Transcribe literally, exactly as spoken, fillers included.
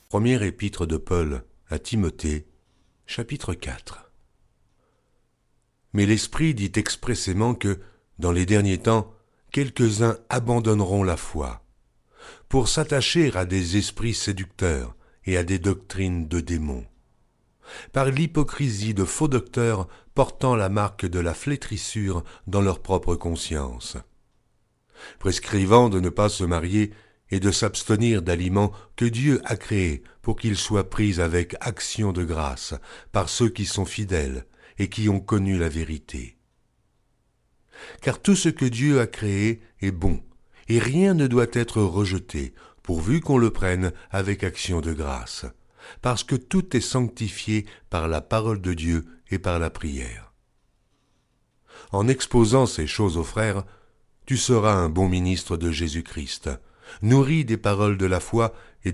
Première épître de Paul à Timothée, chapitre quatre. Mais l'Esprit dit expressément que, dans les derniers temps, quelques-uns abandonneront la foi, pour s'attacher à des esprits séducteurs et à des doctrines de démons, par l'hypocrisie de faux docteurs portant la marque de la flétrissure dans leur propre conscience, prescrivant de ne pas se marier et de s'abstenir d'aliments que Dieu a créés pour qu'ils soient pris avec action de grâce par ceux qui sont fidèles et qui ont connu la vérité. Car tout ce que Dieu a créé est bon, et rien ne doit être rejeté, pourvu qu'on le prenne avec action de grâce, parce que tout est sanctifié par la parole de Dieu et par la prière. En exposant ces choses aux frères, tu seras un bon ministre de Jésus-Christ, nourri des paroles de la foi et